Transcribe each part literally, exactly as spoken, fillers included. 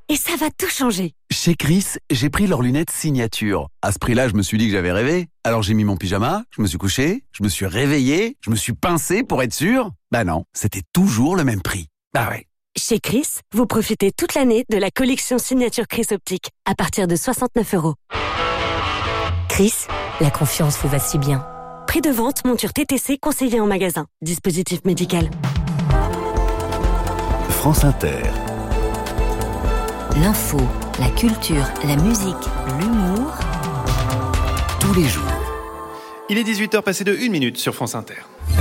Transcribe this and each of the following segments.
et ça va tout changer. Chez Chris, j'ai pris leurs lunettes signature. À ce prix-là, je me suis dit que j'avais rêvé. Alors j'ai mis mon pyjama, je me suis couché, je me suis réveillé, je me suis pincé pour être sûr. Bah non, c'était toujours le même prix. Bah ouais. Chez Chris, vous profitez toute l'année de la collection signature Chris Optique à partir de soixante-neuf euros. Chris, la confiance vous va si bien. Prix de vente, monture T T C conseillée en magasin. Dispositif médical. France Inter. L'info, la culture, la musique, l'humour. Tous les jours. Il est dix-huit heures passées de une minute sur France Inter.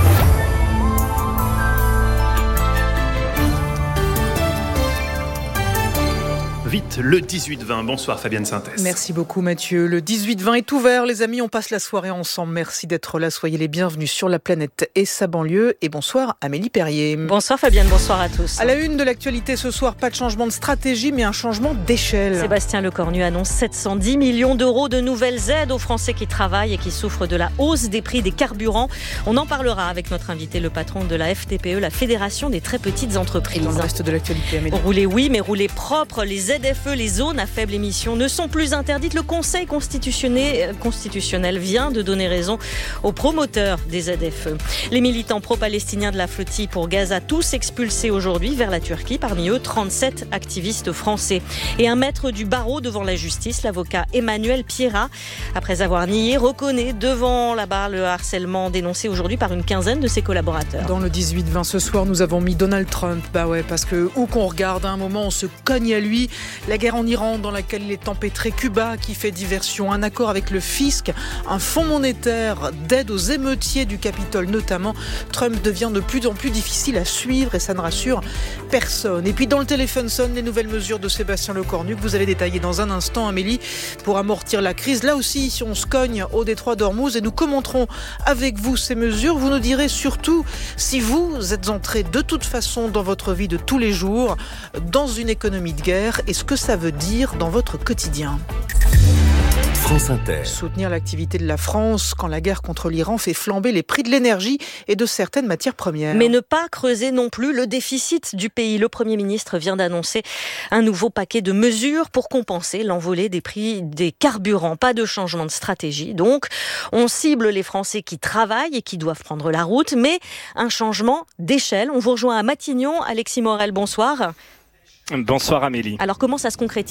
Vite, le dix-huit vingt. Bonsoir Fabienne Synthèse. Merci beaucoup Mathieu. Le dix-huit vingt est ouvert, les amis, on passe la soirée ensemble. Merci d'être là, soyez les bienvenus sur la planète et sa banlieue. Et bonsoir Amélie Perrier. Bonsoir Fabienne, bonsoir à tous. À la une de l'actualité ce soir, pas de changement de stratégie, mais un changement d'échelle. Sébastien Lecornu annonce sept cent dix millions d'euros de nouvelles aides aux Français qui travaillent et qui souffrent de la hausse des prix des carburants. On en parlera avec notre invité, le patron de la F T P E, la Fédération des très petites entreprises. Et dans le reste de l'actualité, Amélie. Rouler oui, mais rouler propre. Les Z F E, les zones à faible émission, ne sont plus interdites. Le Conseil constitutionnel, constitutionnel vient de donner raison aux promoteurs des Z F E. Les militants pro-palestiniens de la flottille pour Gaza, tous expulsés aujourd'hui vers la Turquie. Parmi eux, trente-sept activistes français. Et un maître du barreau devant la justice, l'avocat Emmanuel Pierrat, après avoir nié, reconnaît devant la barre le harcèlement dénoncé aujourd'hui par une quinzaine de ses collaborateurs. Dans le dix-huit vingt ce soir, nous avons mis Donald Trump. Bah ouais, parce que où qu'on regarde, à un moment, on se cogne à lui. La guerre en Iran dans laquelle il est empêtré, Cuba qui fait diversion, un accord avec le fisc, un fonds monétaire d'aide aux émeutiers du Capitole notamment. Trump devient de plus en plus difficile à suivre et ça ne rassure personne. Et puis dans le téléphone sonne les nouvelles mesures de Sébastien Lecornu que vous allez détailler dans un instant, Amélie, pour amortir la crise. Là aussi, si on se cogne au détroit d'Ormuz et nous commenterons avec vous ces mesures, vous nous direz surtout si vous êtes entré de toute façon dans votre vie de tous les jours dans une économie de guerre et ce que ça veut dire dans votre quotidien. France Inter. Soutenir l'activité de la France quand la guerre contre l'Iran fait flamber les prix de l'énergie et de certaines matières premières. Mais ne pas creuser non plus le déficit du pays. Le Premier ministre vient d'annoncer un nouveau paquet de mesures pour compenser l'envolée des prix des carburants. Pas de changement de stratégie. Donc, on cible les Français qui travaillent et qui doivent prendre la route, mais un changement d'échelle. On vous rejoint à Matignon. Alexis Morel, bonsoir. Bonsoir Amélie. Alors comment ça se concrétise ?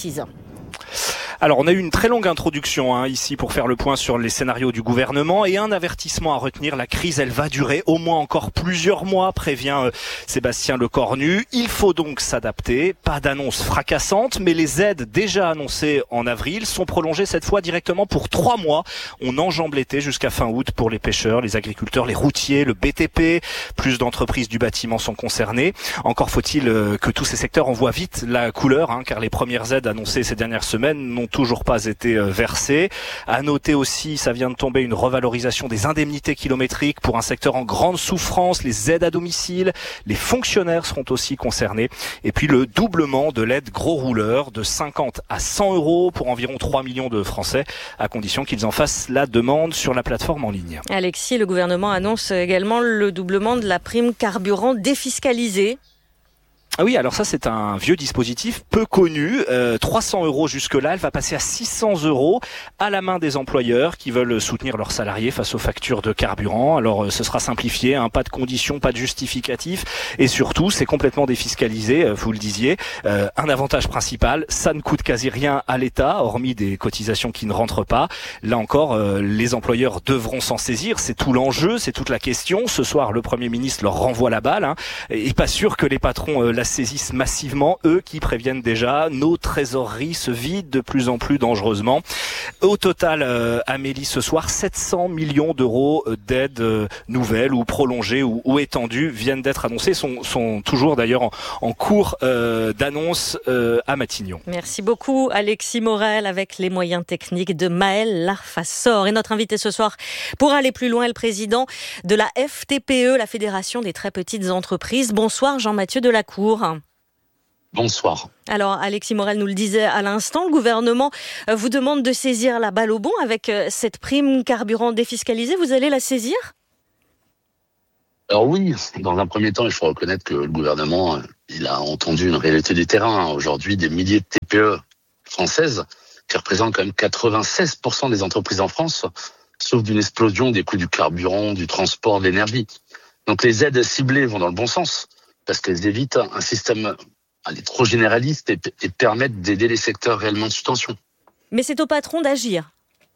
Alors, on a eu une très longue introduction hein, ici pour faire le point sur les scénarios du gouvernement et un avertissement à retenir. La crise, elle va durer au moins encore plusieurs mois, prévient euh, Sébastien Lecornu. Il faut donc s'adapter. Pas d'annonce fracassante, mais les aides déjà annoncées en avril sont prolongées cette fois directement pour trois mois. On enjambe l'été jusqu'à fin août pour les pêcheurs, les agriculteurs, les routiers, le B T P. Plus d'entreprises du bâtiment sont concernées. Encore faut-il euh, que tous ces secteurs envoient vite la couleur, hein, car les premières aides annoncées ces dernières semaines n'ont toujours pas été versées. À noter aussi, ça vient de tomber, une revalorisation des indemnités kilométriques pour un secteur en grande souffrance, les aides à domicile, les fonctionnaires seront aussi concernés. Et puis le doublement de l'aide gros rouleurs de cinquante à cent euros pour environ trois millions de Français, à condition qu'ils en fassent la demande sur la plateforme en ligne. Alexis, le gouvernement annonce également le doublement de la prime carburant défiscalisée. Ah oui, alors ça c'est un vieux dispositif peu connu, euh, trois cents euros jusque-là, elle va passer à six cents euros à la main des employeurs qui veulent soutenir leurs salariés face aux factures de carburant. Alors euh, ce sera simplifié, hein, pas de conditions, pas de justificatif et surtout c'est complètement défiscalisé, euh, vous le disiez. Euh, un avantage principal, ça ne coûte quasi rien à l'État, hormis des cotisations qui ne rentrent pas. Là encore, euh, les employeurs devront s'en saisir, c'est tout l'enjeu, c'est toute la question. Ce soir, le Premier ministre leur renvoie la balle, hein, et pas sûr que les patrons euh, la saisissent massivement, eux qui préviennent déjà, nos trésoreries se vident de plus en plus dangereusement. Au total, euh, Amélie, ce soir, sept cents millions d'euros d'aides euh, nouvelles ou prolongées ou, ou étendues viennent d'être annoncées, sont, sont toujours d'ailleurs en, en cours euh, d'annonce euh, à Matignon. Merci beaucoup Alexis Morel avec les moyens techniques de Maël Larfassor. Et notre invité ce soir, pour aller plus loin, est le président de la F T P E, la Fédération des très petites entreprises. Bonsoir Jean-Mathieu Delacour. Bonsoir. Alors, Alexis Morel nous le disait à l'instant, le gouvernement vous demande de saisir la balle au bond avec cette prime carburant défiscalisée. Vous allez la saisir ? Alors oui, dans un premier temps, il faut reconnaître que le gouvernement il a entendu une réalité du terrain. Aujourd'hui, des milliers de T P E françaises, qui représentent quand même quatre-vingt-seize pour cent des entreprises en France, souffrent d'une explosion des coûts du carburant, du transport, de l'énergie. Donc les aides ciblées vont dans le bon sens, parce qu'elles évitent un système allez, trop généraliste et, et permettent d'aider les secteurs réellement sous tension. Mais c'est au patron d'agir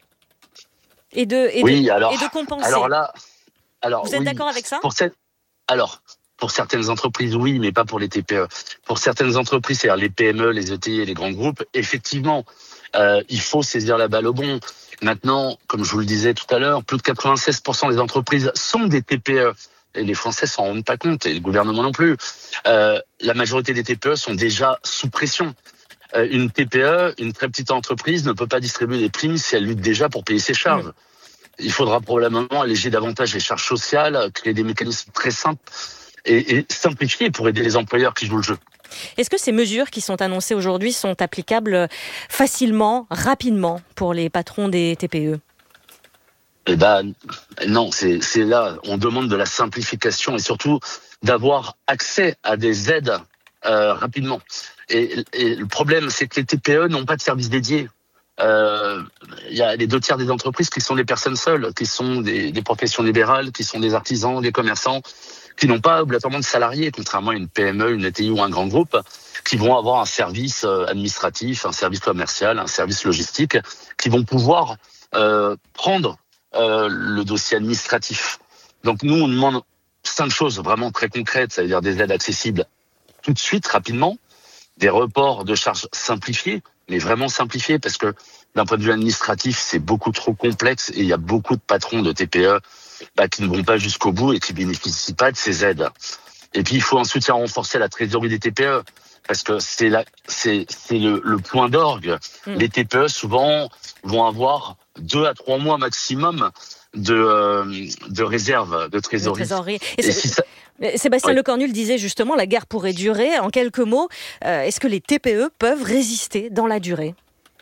et de, et oui, de, alors, et de compenser. Alors là, alors, Vous êtes oui, d'accord avec ça ? pour cette, Alors, pour certaines entreprises, oui, mais pas pour les T P E. Pour certaines entreprises, c'est-à-dire les P M E, les E T I et les grands groupes, effectivement, euh, il faut saisir la balle au bon. Maintenant, comme je vous le disais tout à l'heure, plus de quatre-vingt-seize pour cent des entreprises sont des T P E. Et les Français s'en rendent pas compte, et le gouvernement non plus. Euh, la majorité des T P E sont déjà sous pression. Euh, une T P E, une très petite entreprise, ne peut pas distribuer des primes si elle lutte déjà pour payer ses charges. Mmh. Il faudra probablement alléger davantage les charges sociales, créer des mécanismes très simples et, et simplifier pour aider les employeurs qui jouent le jeu. Est-ce que ces mesures qui sont annoncées aujourd'hui sont applicables facilement, rapidement pour les patrons des T P E ? Eh ben non, c'est, c'est là, on demande de la simplification et surtout d'avoir accès à des aides euh, rapidement. Et, et le problème, c'est que les T P E n'ont pas de service dédié. Il euh, y a les deux tiers des entreprises qui sont des personnes seules, qui sont des, des professions libérales, qui sont des artisans, des commerçants, qui n'ont pas obligatoirement de salariés, contrairement à une P M E, une E T I ou un grand groupe, qui vont avoir un service administratif, un service commercial, un service logistique, qui vont pouvoir euh, prendre euh, le dossier administratif. Donc nous, on demande cinq choses vraiment très concrètes, c'est-à-dire des aides accessibles tout de suite, rapidement, des reports de charges simplifiés, mais vraiment simplifiés, parce que d'un point de vue administratif, c'est beaucoup trop complexe et il y a beaucoup de patrons de T P E bah, qui ne vont pas jusqu'au bout et qui ne bénéficient pas de ces aides. Et puis, il faut un soutien renforcer la trésorerie des T P E, parce que c'est, la, c'est, c'est le, le point d'orgue. Mmh. Les T P E, souvent, vont avoir deux à trois mois maximum de, euh, de réserve de trésorerie. De trésorerie. Et, et si ça... Sébastien oui. Lecornu le disait justement, la guerre pourrait durer. En quelques mots, euh, est-ce que les T P E peuvent résister dans la durée ?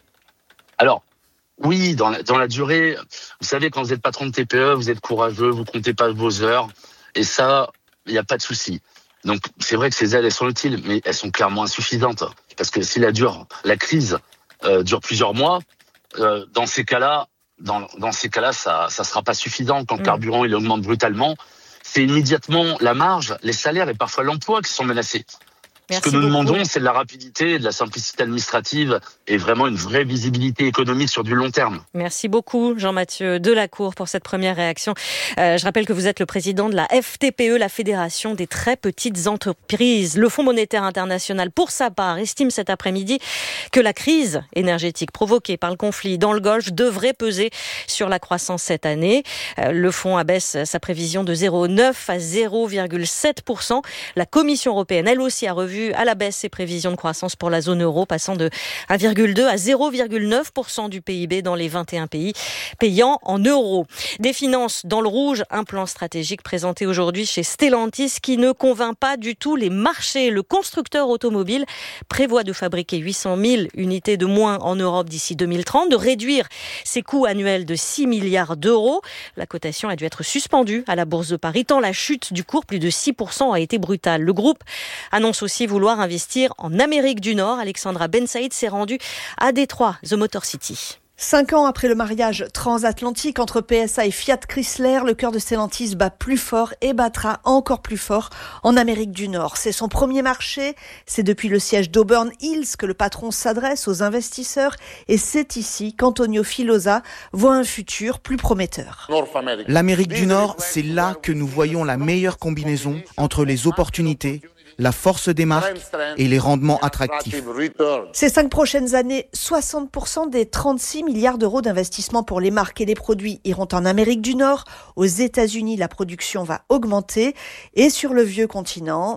Alors, oui, dans la, dans la durée. Vous savez, quand vous êtes patron de T P E, vous êtes courageux, vous comptez pas vos heures. Et ça, il n'y a pas de souci. Donc, c'est vrai que ces aides, elles sont utiles, mais elles sont clairement insuffisantes. Parce que si la, dure, la crise euh, dure plusieurs mois, euh, dans ces cas-là, dans, dans ces cas-là, ça ne sera pas suffisant. Quand le mmh. carburant il augmente brutalement, c'est immédiatement la marge, les salaires et parfois l'emploi qui sont menacés. Merci Ce que nous beaucoup. demandons, c'est de la rapidité, de la simplicité administrative et vraiment une vraie visibilité économique sur du long terme. Merci beaucoup Jean-Mathieu Delacour pour cette première réaction. Euh, je rappelle que vous êtes le président de la F T P E, la Fédération des très petites entreprises. Le Fonds monétaire international, pour sa part, estime cet après-midi que la crise énergétique provoquée par le conflit dans le Golfe devrait peser sur la croissance cette année. Euh, le fonds abaisse sa prévision de zéro virgule neuf à zéro virgule sept pour cent. La Commission européenne, elle aussi, a revu à la baisse ses prévisions de croissance pour la zone euro, passant de un virgule deux à zéro virgule neuf pour cent du P I B dans les vingt et un pays payant en euros. Des finances dans le rouge, un plan stratégique présenté aujourd'hui chez Stellantis qui ne convainc pas du tout les marchés. Le constructeur automobile prévoit de fabriquer huit cent mille unités de moins en Europe d'ici deux mille trente, de réduire ses coûts annuels de six milliards d'euros. La cotation a dû être suspendue à la Bourse de Paris tant la chute du cours, plus de six pour cent, a été brutale. Le groupe annonce aussi vouloir investir en Amérique du Nord. Alexandra Ben Saïd s'est rendue à Détroit, The Motor City. Cinq ans après le mariage transatlantique entre P S A et Fiat Chrysler, le cœur de Stellantis bat plus fort et battra encore plus fort en Amérique du Nord. C'est son premier marché, c'est depuis le siège d'Auburn Hills que le patron s'adresse aux investisseurs et c'est ici qu'Antonio Filosa voit un futur plus prometteur. L'Amérique du Nord, c'est là que nous voyons la meilleure combinaison entre les opportunités, la force des marques et les rendements attractifs. Ces cinq prochaines années, soixante pour cent des trente-six milliards d'euros d'investissement pour les marques et les produits iront en Amérique du Nord. Aux États-Unis, la production va augmenter et sur le vieux continent.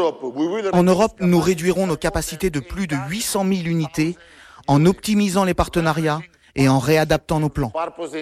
En Europe, nous réduirons nos capacités de plus de huit cent mille unités en optimisant les partenariats et en réadaptant nos plans.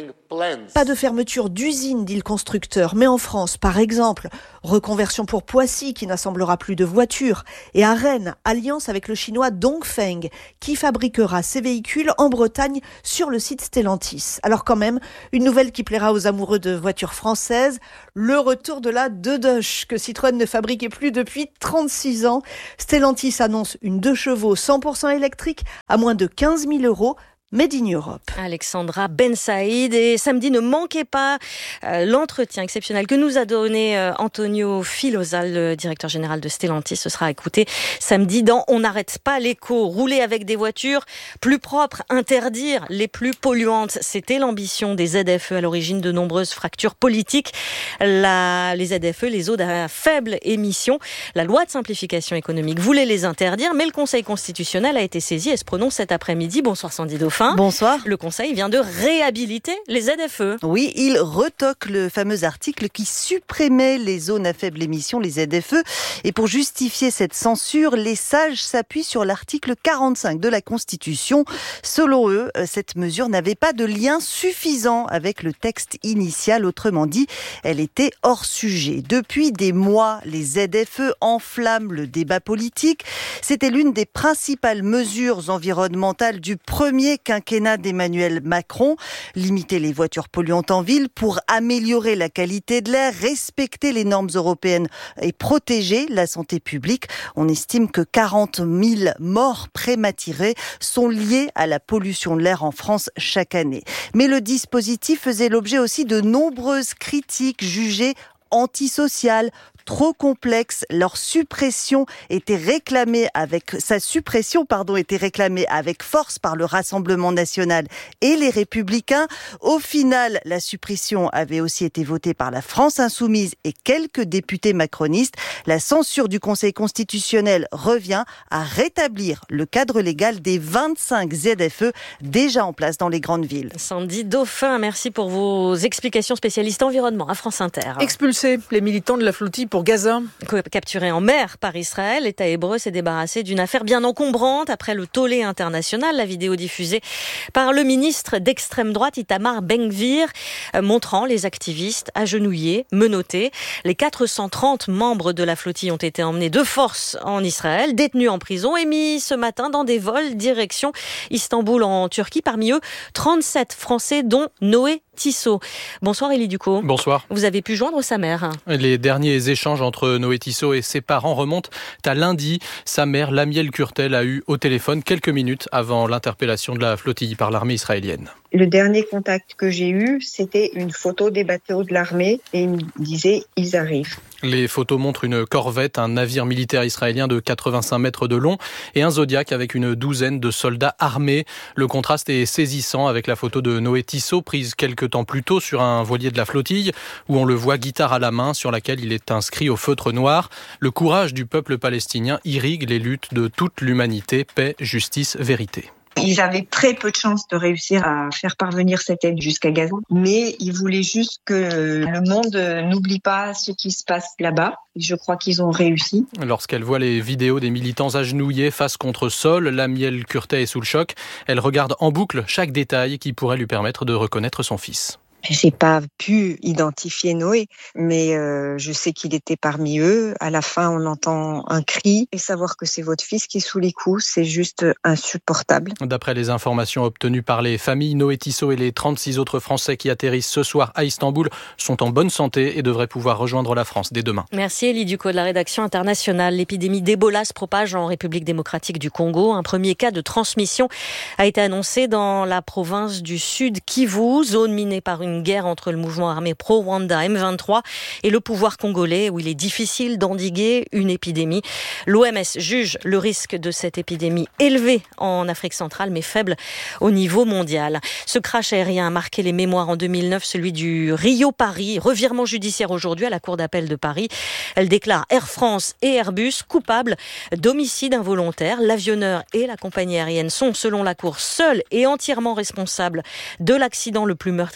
Pas de fermeture d'usine, dit le constructeur. Mais en France, par exemple, reconversion pour Poissy, qui n'assemblera plus de voitures. Et à Rennes, alliance avec le chinois Dongfeng, qui fabriquera ses véhicules en Bretagne sur le site Stellantis. Alors quand même, une nouvelle qui plaira aux amoureux de voitures françaises, le retour de la deux Doche, que Citroën ne fabriquait plus depuis trente-six ans. Stellantis annonce une deux chevaux cent pour cent électrique à moins de quinze mille euros. Made in Europe. Alexandra Ben Saïd. Et samedi, ne manquez pas euh, l'entretien exceptionnel que nous a donné euh, Antonio Filosa, le directeur général de Stellantis. Ce sera écouté samedi dans On n'arrête pas l'écho. Rouler avec des voitures plus propres, interdire les plus polluantes. C'était l'ambition des Z F E à l'origine de nombreuses fractures politiques. La, les Z F E, les zones à faible émission. La loi de simplification économique voulait les interdire, mais le Conseil constitutionnel a été saisi et se prononce cet après-midi. Bonsoir Sandy Dauphin. Bonsoir. Le Conseil vient de réhabiliter les Z F E. Oui, il retoque le fameux article qui supprimait les zones à faible émission, les Z F E. Et pour justifier cette censure, les sages s'appuient sur l'article quarante-cinq de la Constitution. Selon eux, cette mesure n'avait pas de lien suffisant avec le texte initial. Autrement dit, elle était hors sujet. Depuis des mois, les Z F E enflamment le débat politique. C'était l'une des principales mesures environnementales du premier quinquennat d'Emmanuel Macron, limiter les voitures polluantes en ville pour améliorer la qualité de l'air, respecter les normes européennes et protéger la santé publique. On estime que quarante mille morts prématurées sont liées à la pollution de l'air en France chaque année. Mais le dispositif faisait l'objet aussi de nombreuses critiques jugées antisociales, trop complexes. Leur suppression était réclamée avec sa suppression pardon était réclamée avec force par le Rassemblement national et les Républicains. Au final, la suppression avait aussi été votée par la France insoumise et quelques députés macronistes. La censure du Conseil constitutionnel revient à rétablir le cadre légal des vingt-cinq Z F E déjà en place dans les grandes villes. Sandy Dauphin, merci pour vos explications, spécialistes environnement à France Inter. Expulser les militants de la flottille pour Gaza. Capturé en mer par Israël, l'État hébreu s'est débarrassé d'une affaire bien encombrante après le tollé international. La vidéo diffusée par le ministre d'extrême droite Itamar Ben-Gvir montrant les activistes agenouillés, menottés. Les quatre cent trente membres de la flottille ont été emmenés de force en Israël, détenus en prison et mis ce matin dans des vols direction Istanbul en Turquie. Parmi eux, trente-sept Français dont Noé Tissot. Bonsoir Élie Ducot. Bonsoir. Vous avez pu joindre sa mère. Les derniers échanges entre Noé Tissot et ses parents remontent à lundi. Sa mère, Lamiel Kurtel, a eu au téléphone quelques minutes avant l'interpellation de la flottille par l'armée israélienne. Le dernier contact que j'ai eu, c'était une photo des bateaux de l'armée et il me disait « ils arrivent ». Les photos montrent une corvette, un navire militaire israélien de quatre-vingt-cinq mètres de long et un Zodiac avec une douzaine de soldats armés. Le contraste est saisissant avec la photo de Noé Tissot prise quelques temps plus tôt sur un voilier de la flottille où on le voit guitare à la main sur laquelle il est inscrit au feutre noir. Le courage du peuple palestinien irrigue les luttes de toute l'humanité, paix, justice, vérité. Ils avaient très peu de chances de réussir à faire parvenir cette aide jusqu'à Gaza, mais ils voulaient juste que le monde n'oublie pas ce qui se passe là-bas. Je crois qu'ils ont réussi. Lorsqu'elle voit les vidéos des militants agenouillés face contre sol, Lamiel Kurtel est sous le choc. Elle regarde en boucle chaque détail qui pourrait lui permettre de reconnaître son fils. J'ai pas pu identifier Noé, mais euh, je sais qu'il était parmi eux. À la fin, on entend un cri et savoir que c'est votre fils qui est sous les coups, c'est juste insupportable. D'après les informations obtenues par les familles, Noé Tissot et les trente-six autres Français qui atterrissent ce soir à Istanbul sont en bonne santé et devraient pouvoir rejoindre la France dès demain. Merci Élie Ducot de la rédaction internationale. L'épidémie d'Ebola se propage en République démocratique du Congo. Un premier cas de transmission a été annoncé dans la province du Sud Kivu, zone minée par une Une guerre entre le mouvement armé pro-Rwanda M vingt-trois et le pouvoir congolais où il est difficile d'endiguer une épidémie. L'O M S juge le risque de cette épidémie élevé en Afrique centrale mais faible au niveau mondial. Ce crash aérien a marqué les mémoires en deux mille neuf, celui du Rio-Paris. Revirement judiciaire aujourd'hui à la Cour d'appel de Paris. Elle déclare Air France et Airbus coupables d'homicide involontaire. L'avionneur et la compagnie aérienne sont selon la Cour seuls et entièrement responsables de l'accident le plus meurtrier de l'avion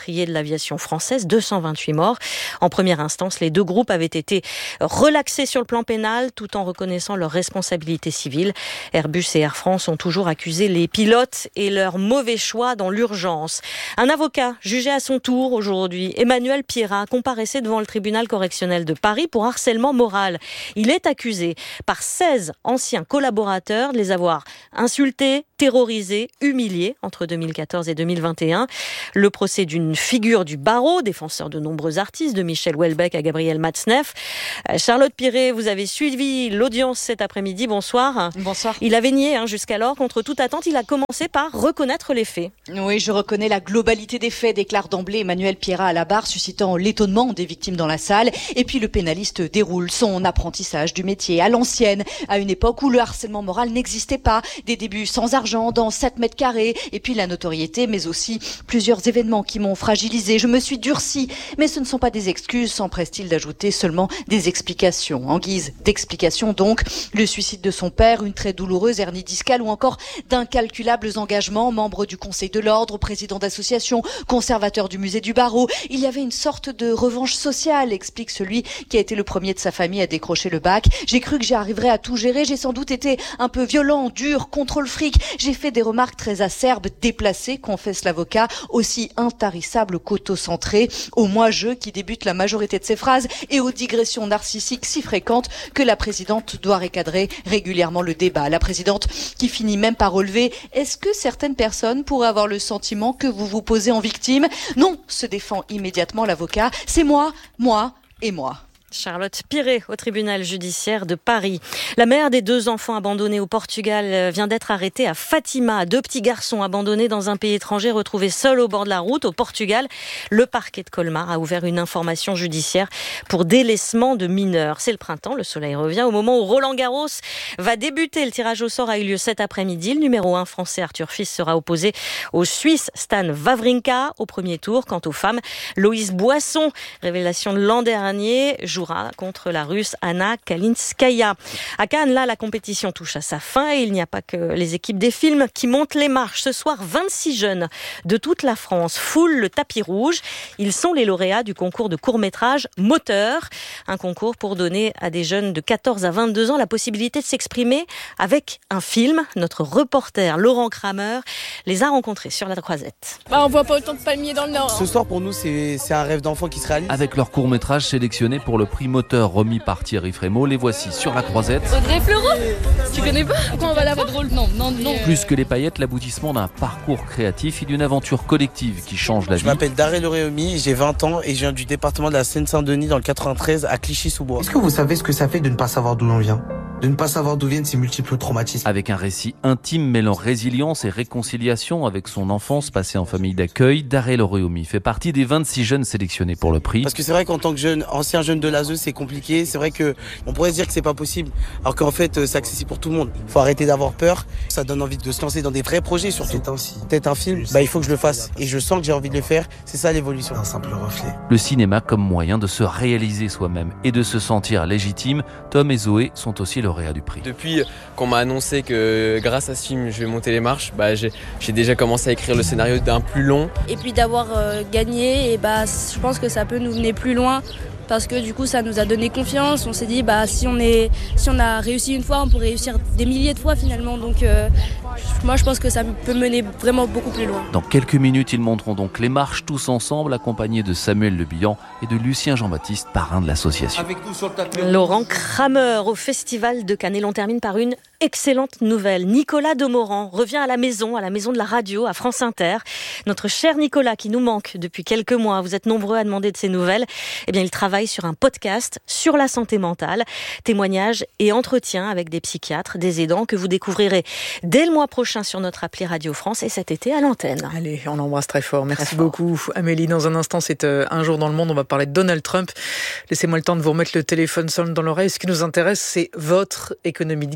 l'aviation française, deux cent vingt-huit morts. En première instance, les deux groupes avaient été relaxés sur le plan pénal tout en reconnaissant leurs responsabilités civiles. Airbus et Air France ont toujours accusé les pilotes et leurs mauvais choix dans l'urgence. Un avocat jugé à son tour aujourd'hui, Emmanuel Pierrat, comparaissait devant le tribunal correctionnel de Paris pour harcèlement moral. Il est accusé par seize anciens collaborateurs de les avoir insultés, terrorisés, humiliés entre deux mille quatorze et deux mille vingt et un. Le procès d'une figure du barreau, défenseur de nombreux artistes, de Michel Houellebecq à Gabriel Matzneff. Charlotte Piré, vous avez suivi l'audience cet après-midi. Bonsoir. Bonsoir. Il avait nié hein, jusqu'alors. Contre toute attente, il a commencé par reconnaître les faits. Oui, je reconnais la globalité des faits, déclare d'emblée Emmanuel Pierrat à la barre, suscitant l'étonnement des victimes dans la salle. Et puis le pénaliste déroule son apprentissage du métier à l'ancienne, à une époque où le harcèlement moral n'existait pas. Des débuts sans argent, dans sept mètres carrés, et puis la notoriété, mais aussi plusieurs événements qui m'ont fragilisé. Je me suis durci, mais ce ne sont pas des excuses, s'empresse-t-il d'ajouter, seulement des explications. En guise d'explication donc, le suicide de son père, une très douloureuse hernie discale ou encore d'incalculables engagements, membre du Conseil de l'Ordre, président d'association, conservateur du musée du Barreau. Il y avait une sorte de revanche sociale, explique celui qui a été le premier de sa famille à décrocher le bac. J'ai cru que j'y arriverais à tout gérer, j'ai sans doute été un peu violent, dur, contre le fric. J'ai fait des remarques très acerbes, déplacées, confesse l'avocat, aussi intarissables qu'autocentrées, au moi-je qui débute la majorité de ses phrases et aux digressions narcissiques si fréquentes que la présidente doit recadrer régulièrement le débat. La présidente qui finit même par relever « Est-ce que certaines personnes pourraient avoir le sentiment que vous vous posez en victime ?» Non, se défend immédiatement l'avocat, c'est moi, moi et moi. Charlotte Piré au tribunal judiciaire de Paris. La mère des deux enfants abandonnés au Portugal vient d'être arrêtée à Fatima. Deux petits garçons abandonnés dans un pays étranger retrouvés seuls au bord de la route au Portugal. Le parquet de Colmar a ouvert une information judiciaire pour délaissement de mineurs. C'est le printemps, le soleil revient. Au moment où Roland Garros va débuter, le tirage au sort a eu lieu cet après-midi. Le numéro un français Arthur Fils sera opposé au Suisse Stan Wawrinka au premier tour. Quant aux femmes, Loïse Boisson, révélation de l'an dernier, jouera contre la Russe Anna Kalinskaya. À Cannes, là, la compétition touche à sa fin et il n'y a pas que les équipes des films qui montent les marches. Ce soir, vingt-six jeunes de toute la France foulent le tapis rouge. Ils sont les lauréats du concours de court-métrage Moteur, un concours pour donner à des jeunes de quatorze à vingt-deux ans la possibilité de s'exprimer avec un film. Notre reporter Laurent Kramer les a rencontrés sur la Croisette. Bah, on voit pas autant de palmiers dans le Nord. Ce soir, pour nous, c'est, c'est un rêve d'enfant qui se réalise. Avec leur court-métrage sélectionné pour le prix Moteur remis par Thierry Frémaux, les voici sur la Croisette. Audrey Fleurot, tu connais pas? Pourquoi on va la voir? Drôle, non, non, non. Plus que les paillettes, l'aboutissement d'un parcours créatif et d'une aventure collective qui change la vie. Je m'appelle Daré Loréomi, j'ai vingt ans et je viens du département de la Seine-Saint-Denis dans le quatre-vingt-treize à Clichy-sous-Bois. Est-ce que vous savez ce que ça fait de ne pas savoir d'où l'on vient? De ne pas savoir d'où viennent ces multiples traumatismes. Avec un récit intime mêlant résilience et réconciliation avec son enfance passée en famille d'accueil, Daré Loréomi fait partie des vingt-six jeunes sélectionnés pour le prix. Parce que c'est vrai qu'en tant que jeune, ancien jeune de l'A S E, c'est compliqué. C'est vrai qu'on pourrait se dire que c'est pas possible, alors qu'en fait, c'est accessible pour tout le monde. Il faut arrêter d'avoir peur. Ça donne envie de se lancer dans des vrais projets, surtout. C'est ainsi. Peut-être un film, bah, il faut que je le fasse. Et je sens que j'ai envie de le faire. C'est ça l'évolution. Un simple reflet. Le cinéma comme moyen de se réaliser soi-même et de se sentir légitime. Tom et Zoé sont aussi lauréats du prix. Depuis qu'on m'a annoncé que grâce à ce film je vais monter les marches, bah, j'ai, j'ai déjà commencé à écrire le scénario d'un plus long. Et puis d'avoir euh, gagné, et bah, je pense que ça peut nous mener plus loin. Parce que du coup ça nous a donné confiance, on s'est dit bah si on est si on a réussi une fois on peut réussir des milliers de fois finalement, donc euh, moi je pense que ça peut mener vraiment beaucoup plus loin. Dans quelques minutes ils monteront donc les marches tous ensemble accompagnés de Samuel Le Bihan et de Lucien Jean-Baptiste, parrain de l'association. Avec nous sur le tapis. Laurent Kramer au Festival de Cannes et l'on termine par une excellente nouvelle. Nicolas Demorand revient à la maison, à la maison de la radio, à France Inter. Notre cher Nicolas qui nous manque depuis quelques mois, vous êtes nombreux à demander de ses nouvelles, eh bien il travaille sur un podcast sur la santé mentale, témoignages et entretiens avec des psychiatres, des aidants que vous découvrirez dès le mois prochain sur notre appli Radio France et cet été à l'antenne. Allez, on l'embrasse très fort. Merci très beaucoup fort. Amélie. Dans un instant, c'est Un jour dans le monde. On va parler de Donald Trump. Laissez-moi le temps de vous remettre le téléphone sonne dans l'oreille. Ce qui nous intéresse, c'est votre économie de guerre. C'est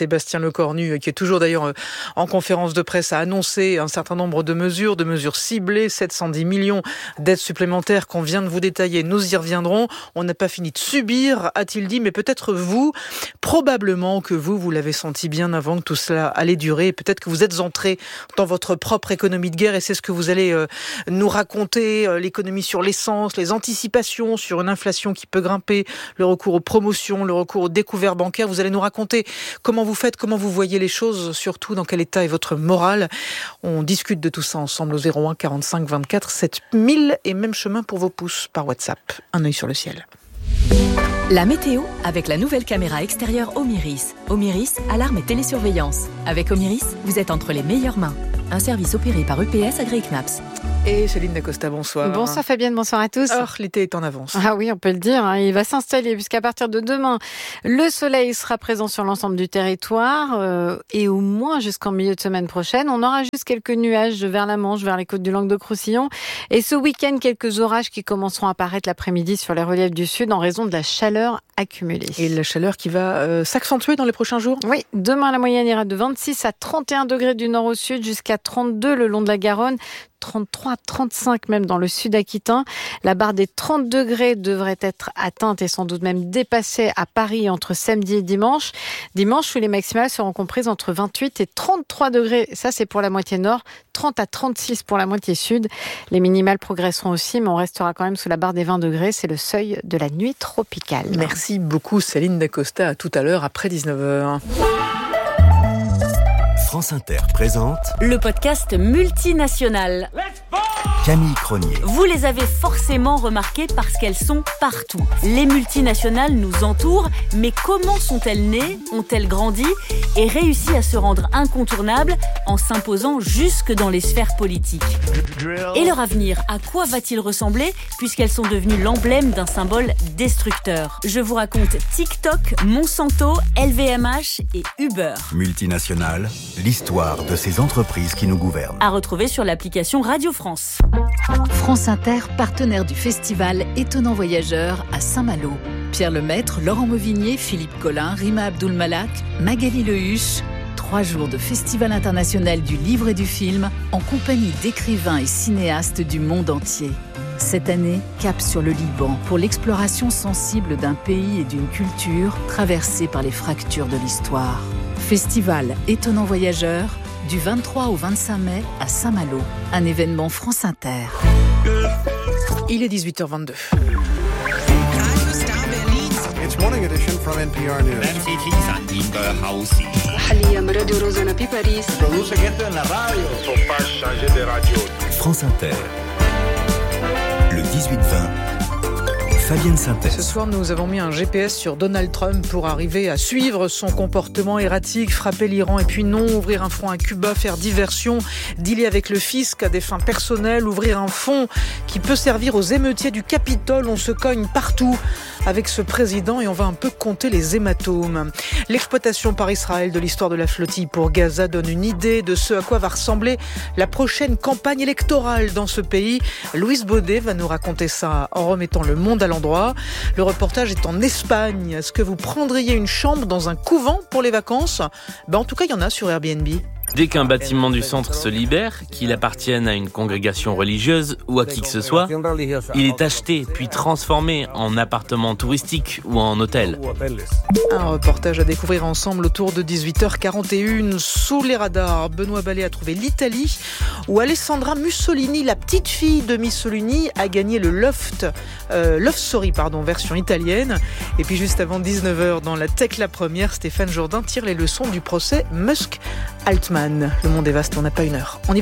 Sébastien Lecornu, qui est toujours d'ailleurs en conférence de presse, a annoncé un certain nombre de mesures, de mesures ciblées, sept cent dix millions d'aides supplémentaires qu'on vient de vous détailler. Nous y reviendrons. On n'a pas fini de subir, a-t-il dit, mais peut-être vous, probablement que vous, vous l'avez senti bien avant que tout cela allait durer. Peut-être que vous êtes entré dans votre propre économie de guerre et c'est ce que vous allez euh, nous raconter. Euh, l'économie sur l'essence, les anticipations sur une inflation qui peut grimper, le recours aux promotions, le recours aux découvertes bancaires. Vous allez nous raconter comment vous faites, comment vous voyez les choses, surtout dans quel état est votre morale. On discute de tout ça ensemble au zéro un quarante-cinq vingt-quatre sept mille et même chemin pour vos pouces par WhatsApp. Un œil sur le ciel. La météo avec la nouvelle caméra extérieure Omiris. Omiris, alarme et télésurveillance. Avec Omiris, vous êtes entre les meilleures mains. Un service opéré par U P S agréé C N A P S. Et Céline Dacosta, bonsoir. Bonsoir Fabienne, bonsoir à tous. Or, l'été est en avance. Ah oui, on peut le dire, hein, il va s'installer puisqu'à partir de demain, le soleil sera présent sur l'ensemble du territoire euh, et au moins jusqu'en milieu de semaine prochaine. On aura juste quelques nuages vers la Manche, vers les côtes du Languedoc-Roussillon. Et ce week-end, quelques orages qui commenceront à apparaître l'après-midi sur les reliefs du sud en raison de la chaleur accumulée. Et la chaleur qui va euh, s'accentuer dans les prochains jours ? Oui, demain la moyenne ira de vingt-six à trente et un degrés du nord au sud jusqu'à trente-deux le long de la Garonne. trente-trois à trente-cinq même dans le sud aquitain. La barre des trente degrés devrait être atteinte et sans doute même dépassée à Paris entre samedi et dimanche. Dimanche où les maximales seront comprises entre vingt-huit et trente-trois degrés. Ça, c'est pour la moitié nord. trente à trente-six pour la moitié sud. Les minimales progresseront aussi, mais on restera quand même sous la barre des vingt degrés. C'est le seuil de la nuit tropicale. Merci beaucoup Céline Dacosta. À tout à l'heure après dix-neuf heures. France Inter présente le podcast multinational. Camille Cronier. Vous les avez forcément remarquées parce qu'elles sont partout. Les multinationales nous entourent, mais comment sont-elles nées, ont-elles grandi et réussi à se rendre incontournables en s'imposant jusque dans les sphères politiques ? Et leur avenir, à quoi va-t-il ressembler puisqu'elles sont devenues l'emblème d'un symbole destructeur ? Je vous raconte TikTok, Monsanto, L V M H et Uber. Multinationales, l'histoire de ces entreprises qui nous gouvernent. À retrouver sur l'application Radio France. France Inter, partenaire du festival Étonnant Voyageur à Saint-Malo. Pierre Lemaître, Laurent Mauvignier, Philippe Collin, Rima Abdul-Malak, Magali Lehuche. Trois jours de festival international du livre et du film en compagnie d'écrivains et cinéastes du monde entier. Cette année, cap sur le Liban pour l'exploration sensible d'un pays et d'une culture traversée par les fractures de l'histoire. Festival Étonnant Voyageur, du vingt-trois au vingt-cinq mai à Saint-Malo. Un événement France Inter. Il est dix-huit heures vingt-deux. It's morning edition from N P R News. France Inter. Le dix-huit vingt. Fabienne Synthèse. Ce soir, nous avons mis un G P S sur Donald Trump pour arriver à suivre son comportement erratique, frapper l'Iran et puis non, ouvrir un front à Cuba, faire diversion, dealer avec le fisc à des fins personnelles, ouvrir un fonds qui peut servir aux émeutiers du Capitole. On se cogne partout avec ce président et on va un peu compter les hématomes. L'exploitation par Israël de l'histoire de la flottille pour Gaza donne une idée de ce à quoi va ressembler la prochaine campagne électorale dans ce pays. Louise Baudet va nous raconter ça en remettant le monde à l'endroit. Le reportage est en Espagne. Est-ce que vous prendriez une chambre dans un couvent pour les vacances ? Ben, en tout cas, il y en a sur Airbnb. Dès qu'un bâtiment du centre se libère, qu'il appartienne à une congrégation religieuse ou à qui que ce soit, il est acheté puis transformé en appartement touristique ou en hôtel. Un reportage à découvrir ensemble autour de dix-huit heures quarante et une. Sous les radars, Benoît Ballet a trouvé l'Italie où Alessandra Mussolini, la petite fille de Mussolini, a gagné le Loft, euh, Love Story, pardon, version italienne. Et puis juste avant dix-neuf heures, dans la Tech la première, Stéphane Jourdain tire les leçons du procès Musk-Altman. Le monde est vaste, on n'a pas une heure. On y va ?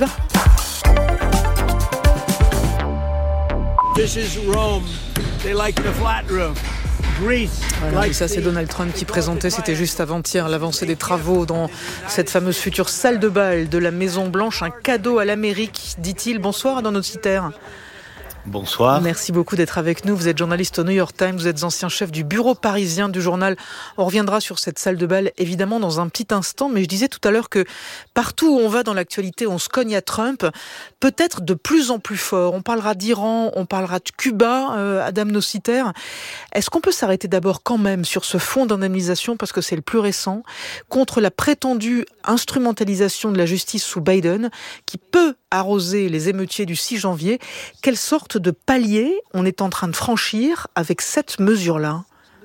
This is Rome. They like the flat roof. Greece. Voilà, et ça c'est Donald Trump qui présentait, c'était juste avant-hier, l'avancée des travaux dans cette fameuse future salle de bal de la Maison Blanche, un cadeau à l'Amérique, dit-il. Bonsoir à nos notaires. Bonsoir. Merci beaucoup d'être avec nous. Vous êtes journaliste au New York Times, vous êtes ancien chef du bureau parisien du journal. On reviendra sur cette salle de bal, évidemment, dans un petit instant. Mais je disais tout à l'heure que partout où on va dans l'actualité, on se cogne à Trump, peut-être de plus en plus fort. On parlera d'Iran, on parlera de Cuba, euh, Adam Nociter. Est-ce qu'on peut s'arrêter d'abord quand même sur ce fonds d'indemnisation, parce que c'est le plus récent, contre la prétendue instrumentalisation de la justice sous Biden, qui peut arroser les émeutiers du six janvier? Quelle sorte de palier on est en train de franchir avec cette mesure-là?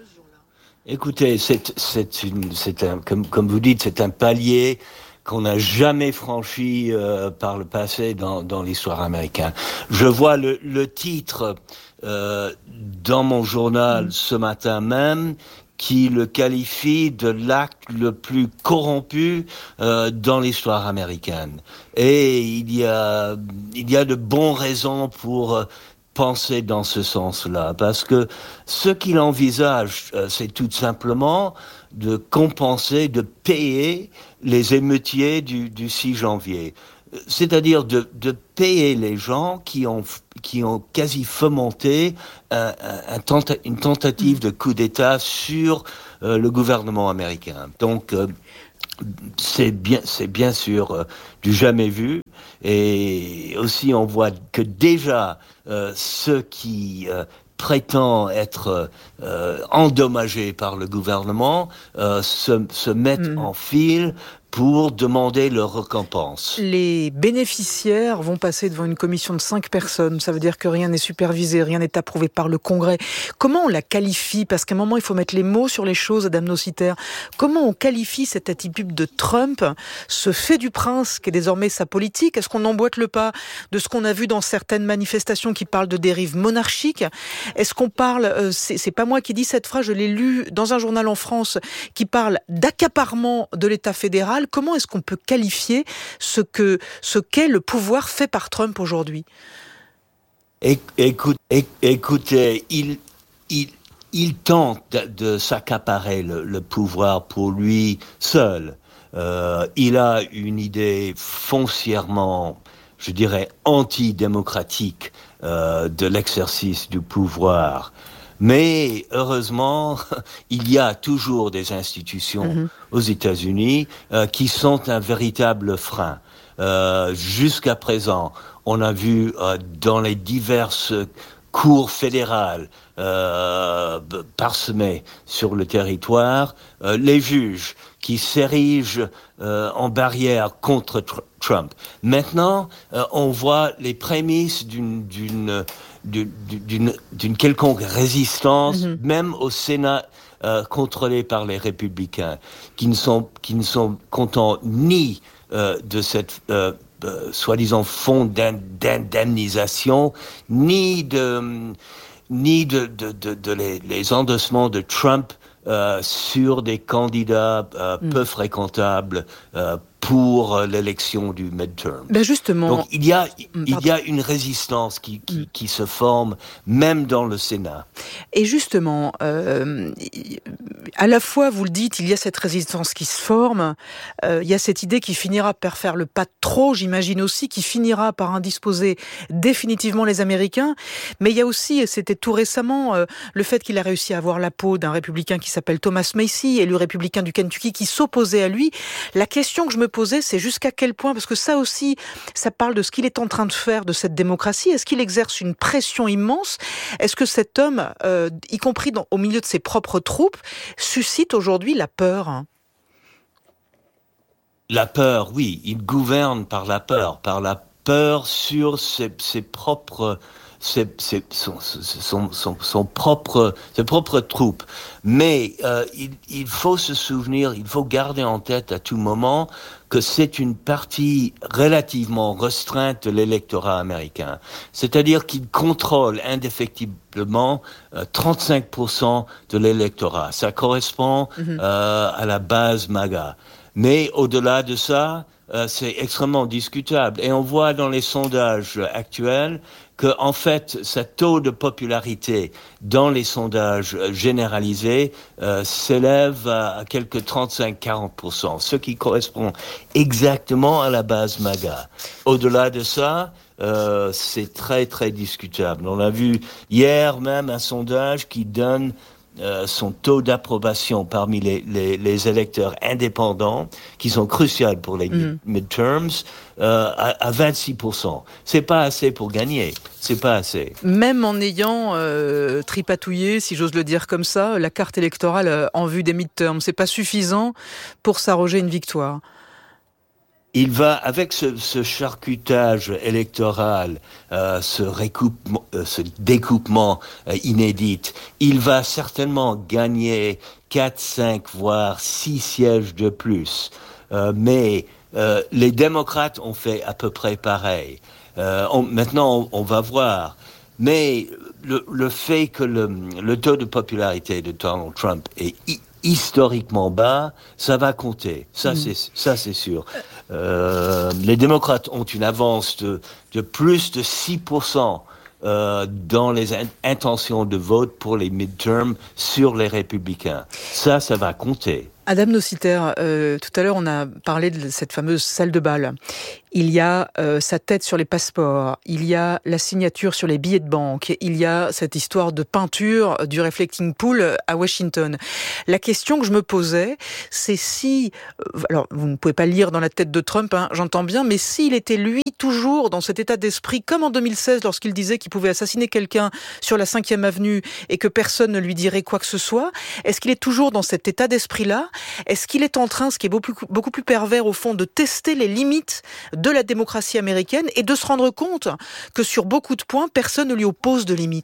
Écoutez, c'est, c'est, une, c'est un, comme, comme vous dites, c'est un palier qu'on n'a jamais franchi euh, par le passé dans, dans l'histoire américaine. Je vois le, le titre euh, dans mon journal ce matin même, qui le qualifie de l'acte le plus corrompu euh, dans l'histoire américaine. Et il y a, il y a de bonnes raisons pour euh, penser dans ce sens-là, parce que ce qu'il envisage, euh, c'est tout simplement de compenser, de payer les émeutiers du, du six janvier. C'est-à-dire de, de payer les gens qui ont, qui ont quasi fomenté un, un tenta, une tentative de coup d'État sur euh, le gouvernement américain. Donc, euh, c'est bien, c'est bien sûr euh, du jamais vu. Et aussi, on voit que déjà, euh, ceux qui euh, prétendent être euh, endommagés par le gouvernement euh, se, se mettent mmh. en file pour demander leur récompense. Les bénéficiaires vont passer devant une commission de cinq personnes. Ça veut dire que rien n'est supervisé, rien n'est approuvé par le Congrès. Comment on la qualifie? Parce qu'à un moment, il faut mettre les mots sur les choses, Adam Nociter. Comment on qualifie cette attitude de Trump, ce fait du prince qui est désormais sa politique? Est-ce qu'on emboîte le pas de ce qu'on a vu dans certaines manifestations qui parlent de dérive monarchique? Est-ce qu'on parle, euh, c'est, c'est pas moi qui dis cette phrase, je l'ai lu dans un journal en France, qui parle d'accaparement de l'État fédéral? Comment est-ce qu'on peut qualifier ce que ce qu'est le pouvoir fait par Trump aujourd'hui? Écoute, écoutez, il, il, il tente de, de s'accaparer le, le pouvoir pour lui seul. Euh, il a une idée foncièrement, je dirais, antidémocratique euh, de l'exercice du pouvoir. Mais heureusement, il y a toujours des institutions mmh. aux États-Unis euh, qui sont un véritable frein. Euh, jusqu'à présent, on a vu euh, dans les diverses cours fédérales euh, parsemées sur le territoire, euh, les juges qui s'érigent euh, en barrière contre tr- Trump. Maintenant, euh, on voit les prémices d'une, d'une D'une, d'une quelconque résistance, mm-hmm. même au Sénat euh, contrôlé par les républicains, qui ne sont, qui ne sont contents ni euh, de cette euh, euh, soi-disant fonds d'indemnisation, ni de, ni de, de, de, de les, les endossements de Trump euh, sur des candidats euh, mm. peu fréquentables euh, pour l'élection du midterm. Ben justement. Donc il y a, il y a une résistance qui, qui, qui se forme même dans le Sénat. Et justement, euh, à la fois, vous le dites, il y a cette résistance qui se forme, euh, il y a cette idée qui finira par faire le pas de trop, j'imagine aussi, qui finira par indisposer définitivement les Américains, mais il y a aussi, et c'était tout récemment, euh, le fait qu'il a réussi à avoir la peau d'un républicain qui s'appelle Thomas Massie, élu républicain du Kentucky, qui s'opposait à lui. La question que je me posais, c'est jusqu'à quel point, parce que ça aussi, ça parle de ce qu'il est en train de faire de cette démocratie. Est-ce qu'il exerce une pression immense? Est-ce que cet homme, euh, y compris dans, au milieu de ses propres troupes, suscite aujourd'hui la peur? La peur, oui. Il gouverne par la peur, par la peur sur ses, ses propres... C'est, c'est son, son, son, son propre, ses propres troupes. Mais euh, il, il faut se souvenir, il faut garder en tête à tout moment que c'est une partie relativement restreinte de l'électorat américain. C'est-à-dire qu'il contrôle indéfectiblement euh, trente-cinq pour cent de l'électorat. Ça correspond mm-hmm. euh, à la base MAGA. Mais au-delà de ça, euh, c'est extrêmement discutable. Et on voit dans les sondages actuels que, en fait, ce taux de popularité dans les sondages généralisés euh, s'élève à, à quelques trente-cinq à quarante pour cent, ce qui correspond exactement à la base MAGA. Au-delà de ça, euh, c'est très, très discutable. On a vu hier même un sondage qui donne Euh, son taux d'approbation parmi les, les, les électeurs indépendants, qui sont cruciaux pour les mmh. midterms, euh, à, à vingt-six pour cent. C'est pas assez pour gagner. C'est pas assez. Même en ayant euh, tripatouillé, si j'ose le dire comme ça, la carte électorale euh, en vue des midterms, c'est pas suffisant pour s'arroger une victoire. Il va, avec ce, ce charcutage électoral, euh, ce, recoupement, euh, ce découpement euh, inédit, il va certainement gagner quatre, cinq, voire six sièges de plus. Euh, mais euh, les démocrates ont fait à peu près pareil. Euh, on, maintenant, on, on va voir. Mais le, le fait que le, le taux de popularité de Donald Trump est hi- historiquement bas, ça va compter. Ça, mmh. c'est, ça, c'est sûr. Euh, les démocrates ont une avance de, de plus de six pour cent euh, dans les in- intentions de vote pour les midterms sur les républicains. Ça, ça va compter. Adam Nociter, euh, tout à l'heure, on a parlé de cette fameuse salle de bal. Il y a euh, sa tête sur les passeports, il y a la signature sur les billets de banque, il y a cette histoire de peinture du Reflecting Pool à Washington. La question que je me posais, c'est si... Euh, alors, vous ne pouvez pas lire dans la tête de Trump, hein, j'entends bien, mais s'il était, lui, toujours dans cet état d'esprit, comme en deux mille seize, lorsqu'il disait qu'il pouvait assassiner quelqu'un sur la cinquième avenue et que personne ne lui dirait quoi que ce soit, est-ce qu'il est toujours dans cet état d'esprit-là ? Est-ce qu'il est en train, ce qui est beaucoup, beaucoup plus pervers au fond, de tester les limites de la démocratie américaine et de se rendre compte que sur beaucoup de points, personne ne lui oppose de limites ?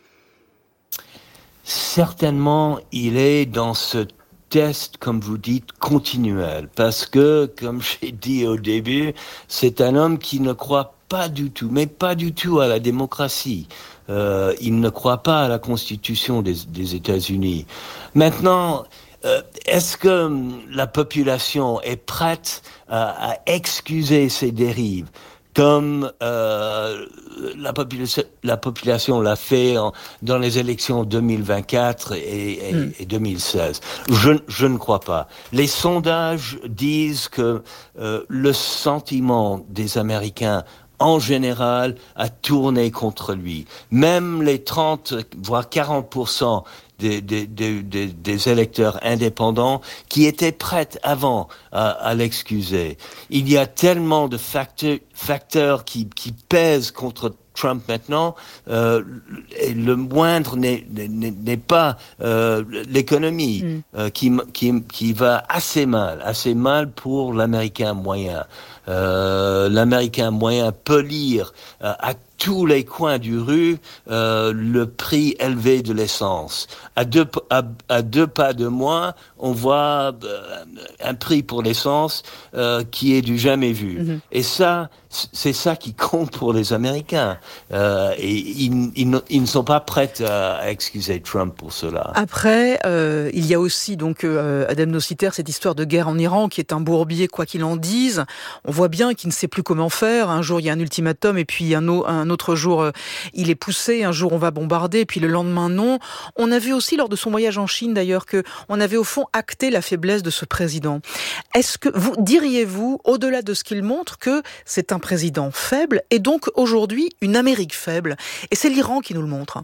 Certainement, il est dans ce test, comme vous dites, continuel. Parce que, comme j'ai dit au début, c'est un homme qui ne croit pas du tout, mais pas du tout à la démocratie. Euh, il ne croit pas à la Constitution des, des États-Unis. Maintenant... Euh, est-ce que la population est prête à, à excuser ces dérives comme euh, la, population, la population l'a fait en, dans les élections deux mille vingt-quatre et, et, mm. et deux mille seize? Je, je ne crois pas. Les sondages disent que euh, le sentiment des Américains en général a tourné contre lui. Même les trente, voire quarante pour cent Des, des, des, des, des électeurs indépendants qui étaient prêts avant à, à l'excuser. Il y a tellement de facteurs, facteurs qui, qui pèsent contre Trump maintenant, euh, et le moindre n'est, n'est, n'est pas euh, l'économie mm. euh, qui, qui, qui va assez mal, assez mal pour l'Américain moyen. Euh, L'Américain moyen peut lire euh, à tous les coins du rue euh, le prix élevé de l'essence. À deux, à, à deux pas de moi, on voit euh, un prix pour l'essence euh, qui est du jamais vu. Mm-hmm. Et ça, c'est ça qui compte pour les Américains. Euh, et ils, ils, ils ne sont pas prêts à, à excuser Trump pour cela. Après, euh, il y a aussi, donc, euh, Adam Nociter, cette histoire de guerre en Iran qui est un bourbier, quoi qu'il en dise. On voit bien qu'il ne sait plus comment faire. Un jour, il y a un ultimatum et puis un, o- un autre jour, euh, il est poussé. Un jour, on va bombarder et puis le lendemain, non. On a vu aussi, lors de son voyage en Chine, d'ailleurs, que on avait au fond acté la faiblesse de ce président. Est-ce que vous diriez-vous, au-delà de ce qu'il montre, que c'est un président faible et donc aujourd'hui une Amérique faible? Et c'est l'Iran qui nous le montre.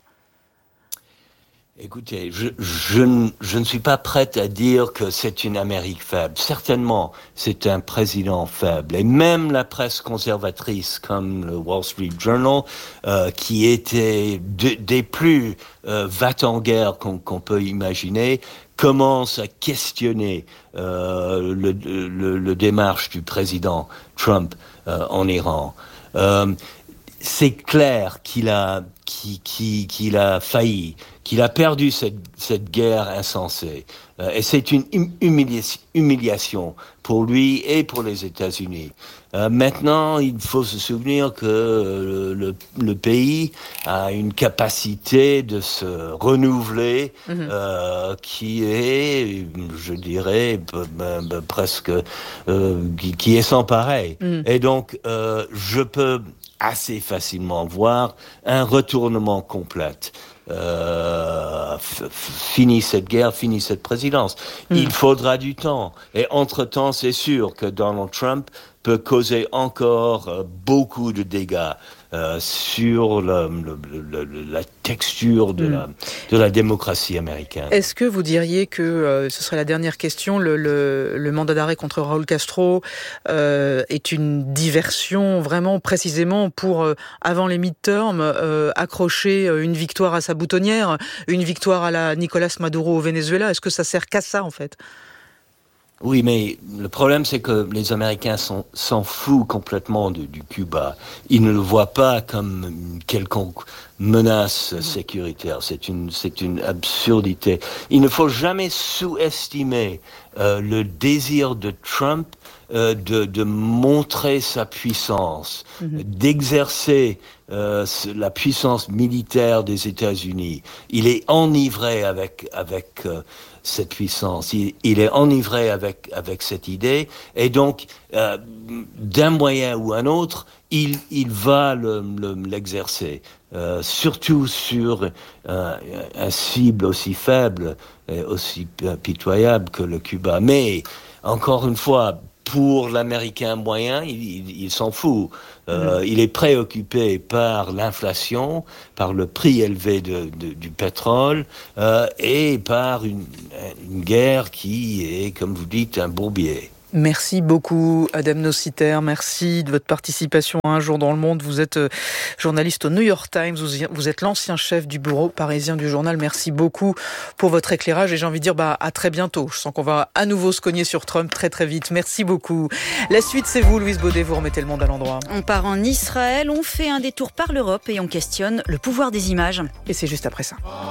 Écoutez, je, je, je ne suis pas prête à dire que c'est une Amérique faible. Certainement, c'est un président faible. Et même la presse conservatrice, comme le Wall Street Journal, euh, qui était de, des plus euh, va-t-en-guerre qu'on, qu'on peut imaginer, commence à questionner euh, le, le, le démarche du président Trump euh, en Iran. Euh, c'est clair qu'il a, qu'il, qu'il, qu'il a failli, qu'il a perdu cette, cette guerre insensée. Euh, et c'est une humiliation, humiliation pour lui et pour les États-Unis. Euh, maintenant, il faut se souvenir que le, le, le pays a une capacité de se renouveler mmh. euh, qui est, je dirais, b- b- b- presque, euh, qui, qui est sans pareil. Mmh. Et donc, euh, je peux assez facilement voir un retournement complet. Euh, f- fini cette guerre, fini cette présidence. Mmh. Il faudra du temps. Et entre-temps, c'est sûr que Donald Trump peut causer encore euh, beaucoup de dégâts euh, sur le, le, le, la texture de, mmh. la, de la démocratie américaine. Est-ce que vous diriez que, euh, ce serait la dernière question, le, le, le mandat d'arrêt contre Raúl Castro euh, est une diversion vraiment précisément pour, euh, avant les midterms, euh, accrocher une victoire à sa boutonnière, une victoire à la Nicolas Maduro au Venezuela? Est-ce que ça sert qu'à ça, en fait? Oui, mais le problème, c'est que les Américains sont, s'en foutent complètement de, du Cuba. Ils ne le voient pas comme une quelconque menace sécuritaire. C'est une, c'est une absurdité. Il ne faut jamais sous-estimer euh, le désir de Trump euh, de, de montrer sa puissance, mm-hmm. d'exercer euh, la puissance militaire des États-Unis. Il est enivré avec, avec euh, cette puissance. Il, il est enivré avec, avec cette idée. Et donc, euh, d'un moyen ou un autre, il, il va le, le, l'exercer. Euh, surtout sur euh, un cible aussi faible et aussi pitoyable que le Cuba. Mais, encore une fois, pour l'Américain moyen, il, il, il s'en fout. Euh, mmh. Il est préoccupé par l'inflation, par le prix élevé de, de, du pétrole euh, et par une, une guerre qui est, comme vous dites, un bourbier. Merci beaucoup, Adam Nociter. Merci de votre participation à Un jour dans le monde. Vous êtes journaliste au New York Times. Vous êtes l'ancien chef du bureau parisien du journal. Merci beaucoup pour votre éclairage. Et j'ai envie de dire bah, à très bientôt. Je sens qu'on va à nouveau se cogner sur Trump très très vite. Merci beaucoup. La suite, c'est vous, Louise Baudet. Vous remettez le monde à l'endroit. On part en Israël, on fait un détour par l'Europe et on questionne le pouvoir des images. Et c'est juste après ça.